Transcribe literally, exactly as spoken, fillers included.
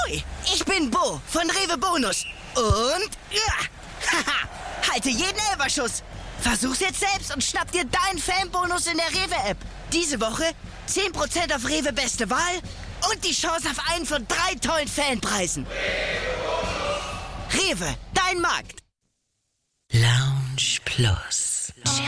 Ahoi, ich bin Bo von Rewe Bonus. Und, ja, haha, halte jeden Elferschuss. Versuch's jetzt selbst und schnapp dir deinen Fanbonus in der Rewe-App. Diese Woche zehn Prozent auf Rewe Beste Wahl und die Chance auf einen von drei tollen Fanpreisen. Rewe, dein Markt. Lounge Plus.